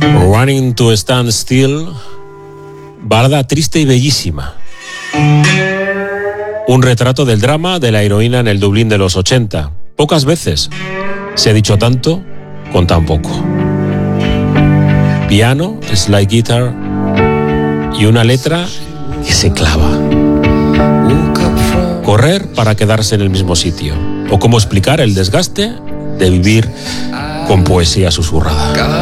Running to Stand Still, balada triste y bellísima. Un retrato del drama de la heroína en el Dublín de los 80. Pocas veces se ha dicho tanto con tan poco. Piano, slide guitar y una letra que se clava. Correr para quedarse en el mismo sitio. O cómo explicar el desgaste de vivir con poesía susurrada.